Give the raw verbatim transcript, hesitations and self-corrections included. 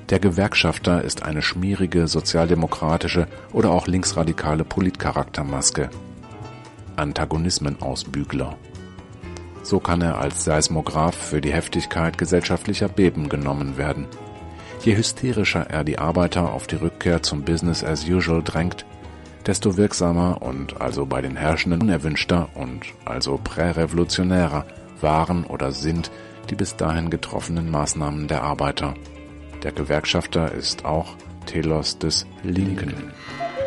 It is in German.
Der Gewerkschafter ist eine schmierige, sozialdemokratische oder auch linksradikale Politcharaktermaske. Antagonismenausbügler. So kann er als Seismograph für die Heftigkeit gesellschaftlicher Beben genommen werden. Je hysterischer er die Arbeiter auf die Rückkehr zum Business as usual drängt, desto wirksamer und also bei den Herrschenden unerwünschter und also prärevolutionärer waren oder sind die bis dahin getroffenen Maßnahmen der Arbeiter. Der Gewerkschafter ist auch Telos des Linken.